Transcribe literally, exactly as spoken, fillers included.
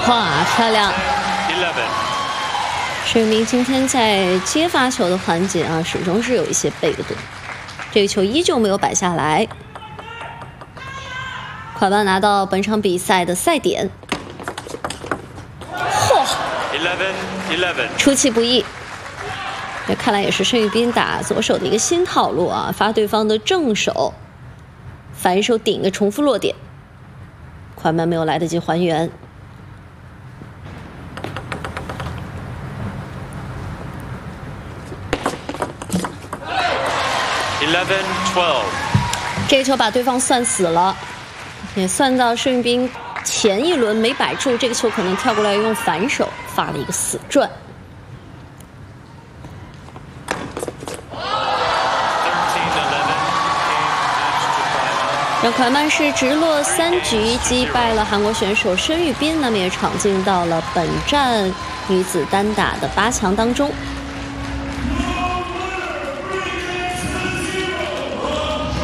哇，漂亮！申玉彬今天在接发球的环节啊，始终是有一些被动。这个球依旧没有摆下来。快慢拿到本场比赛的赛点。嚯！出其不意。这看来也是申玉彬打左手的一个新套路啊，发对方的正手，反手顶个重复落点。快慢没有来得及还原。 eleven twelve， 这个球把对方算死了，也算到申玉彬前一轮没摆住，这个球可能跳过来用反手发了一个死转。让快慢是直落三局击败了韩国选手申玉彬，那么也闯进到了本站女子单打的八强当中。